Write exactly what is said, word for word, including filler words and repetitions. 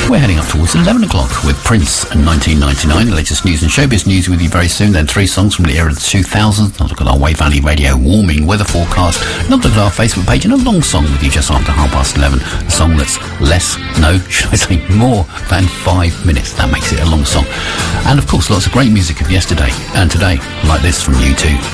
We're heading up towards eleven o'clock with Prince and nineteen ninety-nine. The latest news and showbiz news with you very soon. Then three songs from the era of the two thousands. I'll look at our Way Valley Radio warming weather forecast. Another look at our Facebook page, and a long song with you just after half past eleven. A song that's less, no, should I say more than five minutes. That makes it a long song. And of course, lots of great music of yesterday and today, like this from U two.